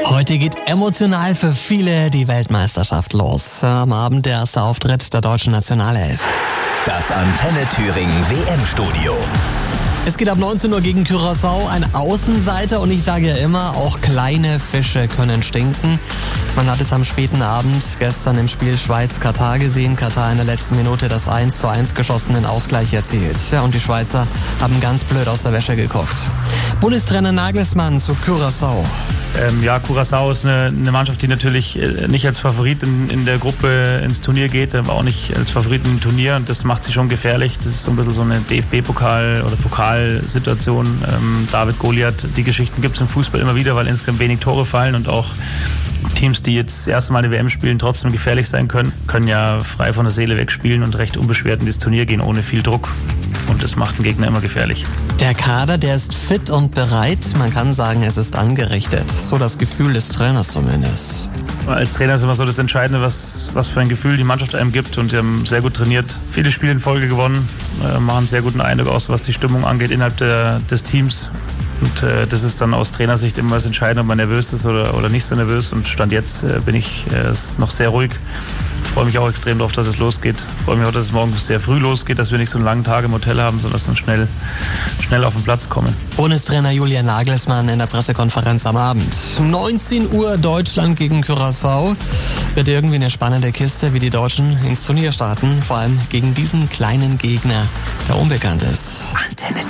Heute geht emotional für viele die Weltmeisterschaft los. Am Abend der erste Auftritt der deutschen Nationalelf. Das Antenne Thüringen WM-Studio. Es geht ab 19 Uhr gegen Curaçao, ein Außenseiter, und ich sage ja immer, auch kleine Fische können stinken. Man hat es am späten Abend gestern im Spiel Schweiz-Katar gesehen. Katar in der letzten Minute das 1:1 geschossenen Ausgleich erzielt. Ja, und die Schweizer haben ganz blöd aus der Wäsche geguckt. Bundestrainer Nagelsmann zu Curaçao. Curaçao ist eine Mannschaft, die natürlich nicht als Favorit in der Gruppe ins Turnier geht, aber auch nicht als Favorit im Turnier, und das macht sie schon gefährlich. Das ist so ein bisschen so eine DFB-Pokal- oder Pokalsituation. David Goliath, die Geschichten gibt es im Fußball immer wieder, weil insgesamt wenig Tore fallen, und auch Teams, die jetzt das erste Mal eine WM spielen, trotzdem gefährlich sein können ja frei von der Seele wegspielen und recht unbeschwert in das Turnier gehen, ohne viel Druck. Und das macht den Gegner immer gefährlich. Der Kader, der ist fit und bereit. Man kann sagen, es ist angerichtet. So das Gefühl des Trainers zumindest. Als Trainer ist immer so das Entscheidende, was für ein Gefühl die Mannschaft einem gibt. Und sie haben sehr gut trainiert, viele Spiele in Folge gewonnen, machen einen sehr guten Eindruck aus, was die Stimmung angeht innerhalb des Teams. Und das ist dann aus Trainersicht immer das Entscheidende, ob man nervös ist oder nicht so nervös. Und Stand jetzt bin ich noch sehr ruhig. Ich freue mich auch extrem darauf, dass es losgeht. Ich freue mich auch, dass es morgen sehr früh losgeht, dass wir nicht so einen langen Tag im Hotel haben, sondern dass wir schnell auf den Platz kommen. Bundestrainer Julian Nagelsmann in der Pressekonferenz am Abend. 19 Uhr Deutschland gegen Curaçao. Wird irgendwie eine spannende Kiste, wie die Deutschen ins Turnier starten. Vor allem gegen diesen kleinen Gegner, der unbekannt ist. Antenne